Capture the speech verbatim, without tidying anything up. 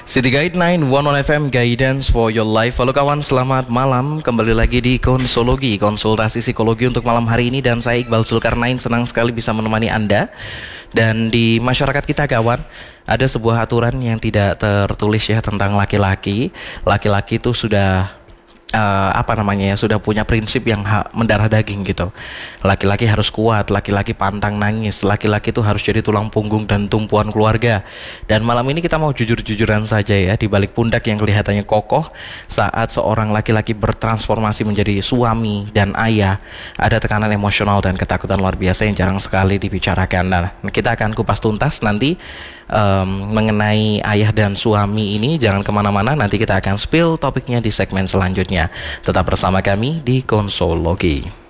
City Guide sembilan satu satu F M, Guidance for your life. Halo kawan, selamat malam. Kembali lagi di Konsologi, konsultasi psikologi untuk malam hari ini. Dan saya Iqbal Zulkarnain, senang sekali bisa menemani Anda. Dan di masyarakat kita kawan, ada sebuah aturan yang tidak tertulis ya tentang laki-laki. Laki-laki itu sudah Uh, apa namanya ya, sudah punya prinsip yang ha- mendarah daging gitu. Laki-laki harus kuat, laki-laki pantang nangis, laki-laki itu harus jadi tulang punggung dan tumpuan keluarga. Dan malam ini kita mau jujur-jujuran saja ya, di balik pundak yang kelihatannya kokoh saat seorang laki-laki bertransformasi menjadi suami dan ayah, ada tekanan emosional dan ketakutan luar biasa yang jarang sekali dibicarakan. Nah, kita akan kupas tuntas nanti um, mengenai ayah dan suami ini. Jangan kemana-mana, nanti kita akan spill topiknya di segmen selanjutnya. Tetap bersama kami di Konsologi.